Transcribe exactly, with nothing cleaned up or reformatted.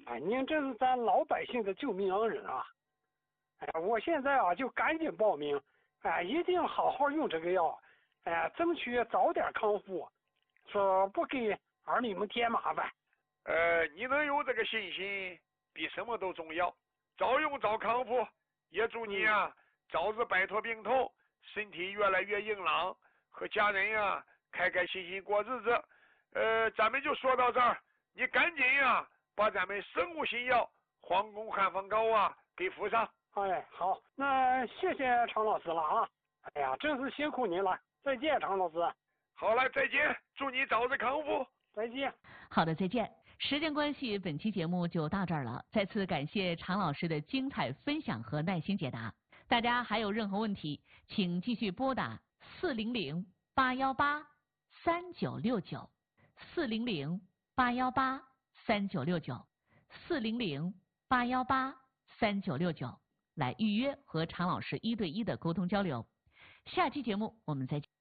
哎，您这是咱老百姓的救命恩人啊！哎，我现在啊就赶紧报名，哎，一定好好用这个药，哎，争取早点康复，说不给儿女们添麻烦。 呃，你能有这个信心，比什么都重要。早用早康复，也祝你啊、嗯、早日摆脱病痛，身体越来越硬朗，和家人呀、啊、开开心心过日子。呃，咱们就说到这儿，你赶紧呀、啊、把咱们生物新药黄宫汉方膏啊给敷上。 哎，好，那谢谢常老师了啊！哎呀，真是辛苦您了，再见，常老师。 好了，再见，祝你早日康复。 再见。 好的，再见。时间关系，本期节目就到这儿了。再次感谢常老师的精彩分享和耐心解答。大家还有任何问题，请继续拨打四零零八幺八三九六九四零零八幺八三九六九四零零八幺八三九六九来预约和常老师一对一的沟通交流。下期节目我们再见。